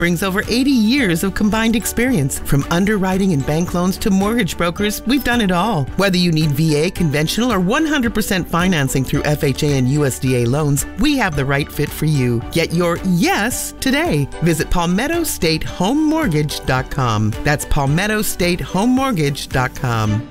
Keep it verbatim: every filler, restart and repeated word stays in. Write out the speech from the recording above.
brings over eighty years of combined experience. From underwriting and bank loans to mortgage brokers, we've done it all. Whether you need V A, conventional, or one hundred percent financing through F H A and U S D A loans, we have the right fit for you. Get your yes today. Visit palmetto state home mortgage dot com. That's palmetto state home mortgage dot com.